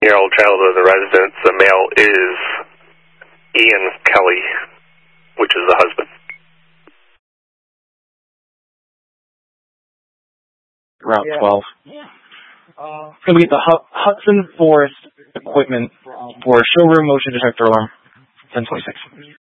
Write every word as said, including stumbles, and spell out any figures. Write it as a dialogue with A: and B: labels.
A: year-old child of the residence. The male is Ian Kelly, which is the husband.
B: Route twelve. Uh, Can we get the H- Hudson Forest equipment for showroom motion detector alarm ten twenty-six?